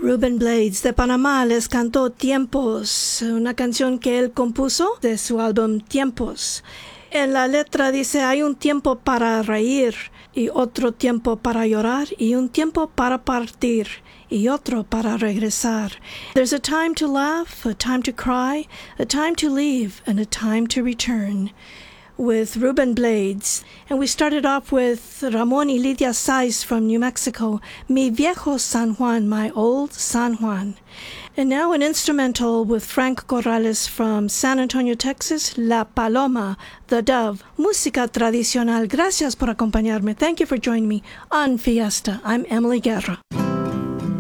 Ruben Blades de Panamá les cantó Tiempos, una canción que él compuso de su álbum Tiempos. En la letra dice, hay un tiempo para reír y otro tiempo para llorar y un tiempo para partir y otro para regresar. There's a time to laugh, a time to cry, a time to leave, and a time to return. With Ruben Blades. And we started off with Ramon y Lidia Saiz from New Mexico, Mi Viejo San Juan, My Old San Juan. And now an instrumental with Frank Corrales from San Antonio, Texas, La Paloma, The Dove, música tradicional. Gracias por acompañarme. Thank you for joining me on Fiesta. I'm Emily Guerra.